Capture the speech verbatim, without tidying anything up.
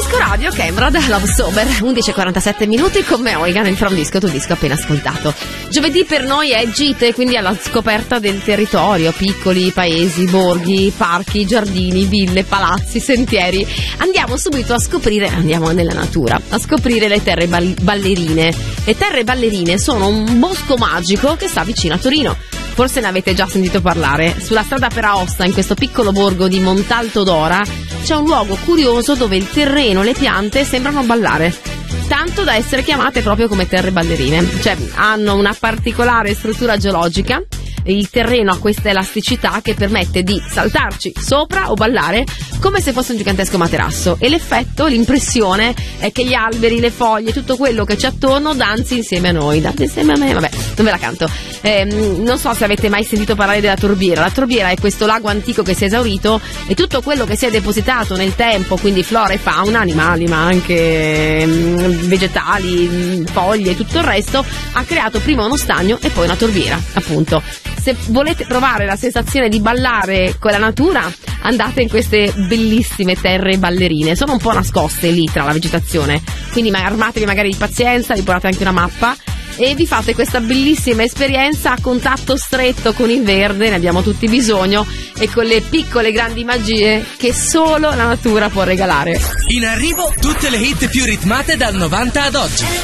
Disco Radio Camrad Love Sober, undici e quarantasette minuti con me Oigan, il From Disco to Disco appena ascoltato. Giovedì per noi è gite, quindi alla scoperta del territorio, piccoli paesi, borghi, parchi, giardini, ville, palazzi, sentieri. Andiamo subito a scoprire, andiamo nella natura, a scoprire le terre ball- ballerine. Le terre ballerine sono un bosco magico che sta vicino a Torino. Forse ne avete già sentito parlare. Sulla strada per Aosta, in questo piccolo borgo di Montalto d'Ora, c'è un luogo curioso dove il terreno e le piante sembrano ballare, tanto da essere chiamate proprio come terre ballerine. Cioè, hanno una particolare struttura geologica. Il terreno ha questa elasticità che permette di saltarci sopra o ballare come se fosse un gigantesco materasso, e l'effetto, l'impressione è che gli alberi, le foglie, tutto quello che c'è attorno danzi insieme a noi, danzi insieme a me, vabbè, non ve la canto. Eh, non so se avete mai sentito parlare della Torbiera. La Torbiera è questo lago antico che si è esaurito e tutto quello che si è depositato nel tempo, quindi flora e fauna, animali ma anche mh, vegetali, mh, foglie e tutto il resto, ha creato prima uno stagno e poi una torbiera, appunto. Se volete provare la sensazione di ballare con la natura, andate in queste bellissime terre ballerine. Sono un po' nascoste lì tra la vegetazione, quindi armatevi magari di pazienza, vi portate anche una mappa e vi fate questa bellissima esperienza a contatto stretto con il verde, ne abbiamo tutti bisogno, e con le piccole grandi magie che solo la natura può regalare. In arrivo tutte le hit più ritmate dal novanta ad oggi.